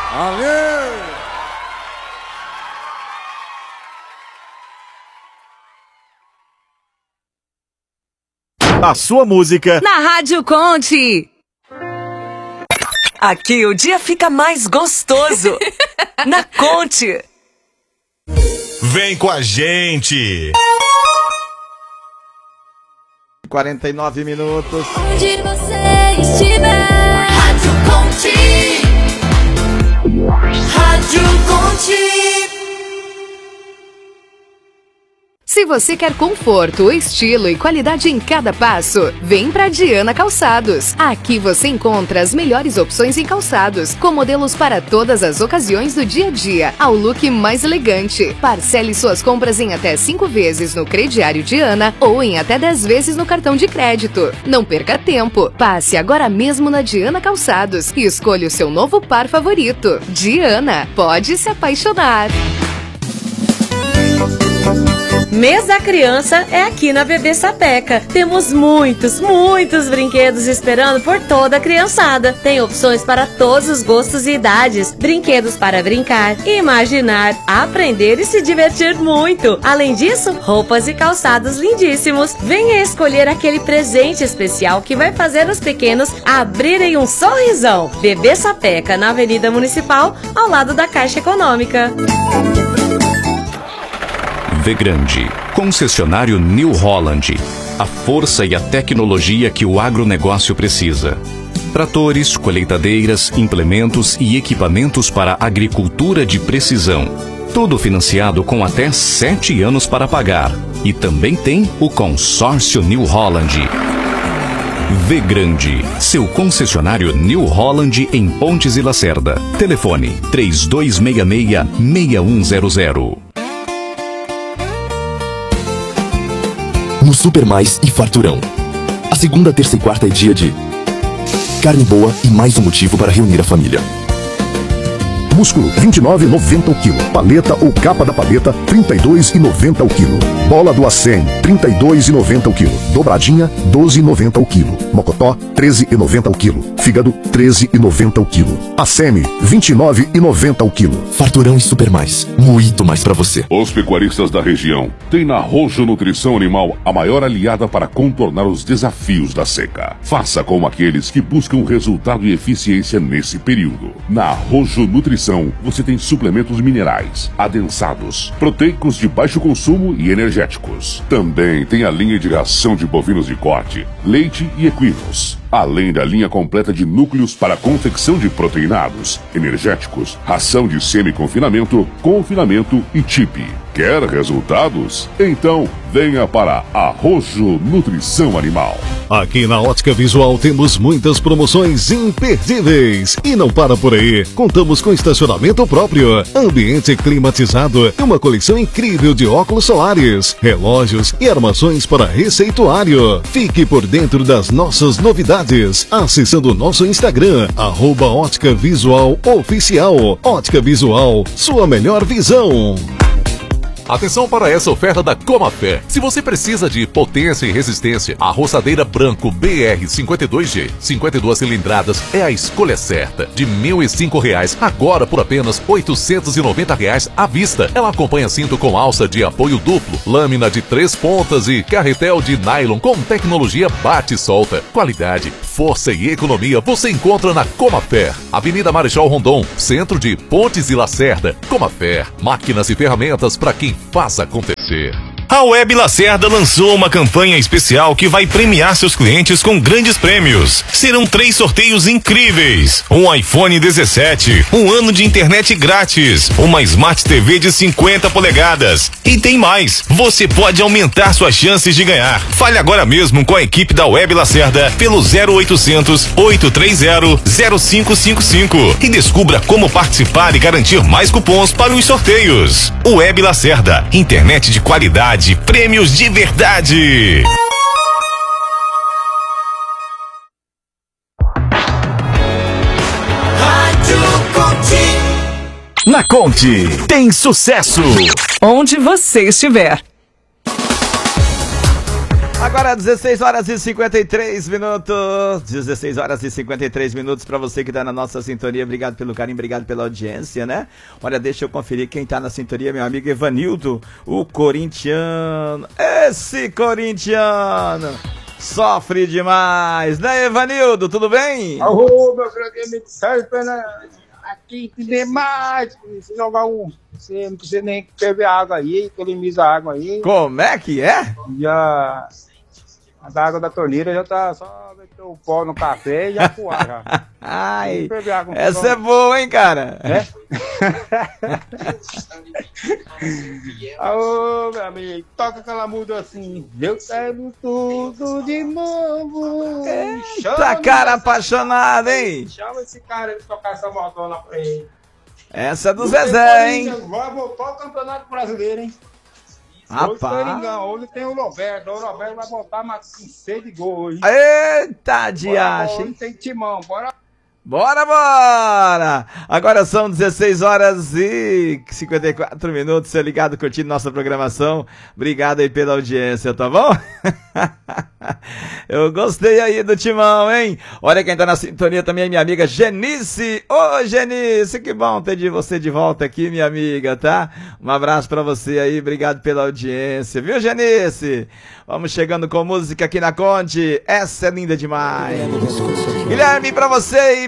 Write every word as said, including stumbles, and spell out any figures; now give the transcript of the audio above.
Valeu! A sua música na Rádio Conte. Aqui o dia fica mais gostoso. Na Conte. Vem com a gente. quarenta e nove minutos. Onde você estiver, Rádio Conte. Rádio Conte. Se você quer conforto, estilo e qualidade em cada passo, vem pra Diana Calçados. Aqui você encontra as melhores opções em calçados, com modelos para todas as ocasiões do dia a dia, ao look mais elegante. Parcele suas compras em até cinco vezes no crediário Diana ou em até dez vezes no cartão de crédito. Não perca tempo. Passe agora mesmo na Diana Calçados e escolha o seu novo par favorito. Diana, pode se apaixonar. Mês da Criança é aqui na Bebê Sapeca. Temos muitos, muitos brinquedos esperando por toda a criançada. Tem opções para todos os gostos e idades. Brinquedos para brincar, imaginar, aprender e se divertir muito. Além disso, roupas e calçados lindíssimos. Venha escolher aquele presente especial que vai fazer os pequenos abrirem um sorrisão. Bebê Sapeca, na Avenida Municipal, ao lado da Caixa Econômica. Vegrande, concessionário New Holland. A força e a tecnologia que o agronegócio precisa. Tratores, colheitadeiras, implementos e equipamentos para agricultura de precisão. Tudo financiado com até sete anos para pagar. E também tem o consórcio New Holland. Vegrande, seu concessionário New Holland em Pontes e Lacerda. Telefone três dois seis seis, seis um zero zero. No Super Mais e Farturão. A segunda, terça e quarta é dia de carne boa e mais um motivo para reunir a família. Músculo, vinte e nove reais e noventa centavos o quilo. Paleta ou capa da paleta, trinta e dois reais e noventa centavos o quilo. Bola do Acém, trinta e dois reais e noventa centavos o quilo. Dobradinha, doze reais e noventa centavos o quilo. Mocotó, treze reais e noventa centavos o quilo. Fígado, treze reais e noventa centavos o quilo. Acém, vinte e nove reais e noventa centavos o quilo. Farturão e Super Mais, muito mais pra você. Os pecuaristas da região têm na Rojo Nutrição Animal a maior aliada para contornar os desafios da seca. Faça como aqueles que buscam resultado e eficiência nesse período. Na Rojo Nutrição você tem suplementos minerais, adensados, proteicos de baixo consumo e energéticos. Também tem a linha de ração de bovinos de corte, leite e equinos. Além da linha completa de núcleos para confecção de proteinados, energéticos, ração de semi-confinamento, confinamento e chip. Quer resultados? Então venha para a Rojo Nutrição Animal. Aqui na Ótica Visual temos muitas promoções imperdíveis. E não para por aí. Contamos com estacionamento próprio, ambiente climatizado e uma coleção incrível de óculos solares, relógios e armações para receituário. Fique por dentro das nossas novidades acessando o nosso Instagram, arroba Ótica Visual Oficial. Ótica Visual, sua melhor visão. Atenção para essa oferta da Comafé. Se você precisa de potência e resistência, a roçadeira branco B R cinquenta e dois G, cinquenta e duas cilindradas, é a escolha certa. De mil e cinco reais, agora por apenas oitocentos e noventa reais à vista. Ela acompanha cinto com alça de apoio duplo, lâmina de três pontas e carretel de nylon com tecnologia bate e solta. Qualidade, força e economia você encontra na Comafé. Avenida Marechal Rondon, centro de Pontes e Lacerda. Comafé, máquinas e ferramentas para quem faz acontecer. A Web Lacerda lançou uma campanha especial que vai premiar seus clientes com grandes prêmios. Serão três sorteios incríveis: um iPhone dezessete, um ano de internet grátis, uma Smart T V de cinquenta polegadas. E tem mais, você pode aumentar suas chances de ganhar. Fale agora mesmo com a equipe da Web Lacerda pelo zero oitocentos, oito três zero, zero cinco cinco cinco e descubra como participar e garantir mais cupons para os sorteios. Web Lacerda, internet de qualidade, prêmios de verdade. Na Conte tem sucesso onde você estiver. Agora dezesseis horas e cinquenta e três minutos. dezesseis horas e cinquenta e três minutos para você que tá na nossa sintonia. Obrigado pelo carinho, obrigado pela audiência, né? Olha, deixa eu conferir quem tá na sintonia, meu amigo Evanildo, o corintiano. Esse corintiano sofre demais, né, Evanildo? Tudo bem? Alô, meu grande amigo Sérgio Fernandes. Aqui tem demais. Se jogar um. Você não precisa nem beber água aí, economiza água aí. Como é que é? Já. A água da torneira já tá só meter o pó no café e já coar já. Ai, essa é boa, hein, cara? É? Ô, meu amigo, toca aquela música assim. Eu quero tudo de novo. Eita, cara apaixonado, hein? Chama esse cara de tocar essa motona pra ele. Essa é do Zezé, hein? Vai voltar o Campeonato Brasileiro, hein? Rapaz. Hoje tem o Roberto. O Roberto vai botar mais seis de gol hoje. Eita, diacho, hein? Tem timão, bora. Bora, bora! Agora são dezesseis horas e cinquenta e quatro minutos. Você ligado, curtindo nossa programação. Obrigado aí pela audiência, tá bom? Eu gostei aí do timão, hein? Olha quem tá na sintonia também, minha amiga Genice. Ô, Genice, que bom ter de você de volta aqui, minha amiga, tá? Um abraço pra você aí, obrigado pela audiência, viu, Genice? Vamos chegando com música aqui na Conte. Essa é linda demais. Guilherme, pra você e